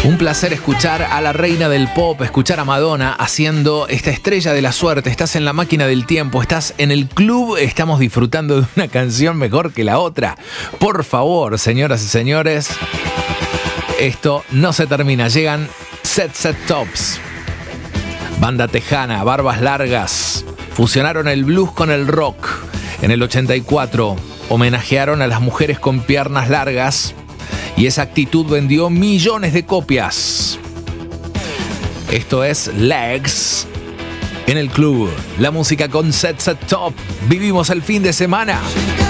Un placer escuchar a la reina del pop, escuchar a Madonna haciendo esta estrella de la suerte. Estás en la máquina del tiempo, estás en el club, estamos disfrutando de una canción mejor que la otra. Por favor, señoras y señores, esto no se termina. Llegan Set Tops, banda tejana, barbas largas, fusionaron el blues con el rock. En el 84 homenajearon a las mujeres con piernas largas. Y esa actitud vendió millones de copias. Esto es Legs en el club. La música con Set Top. Vivimos el fin de semana.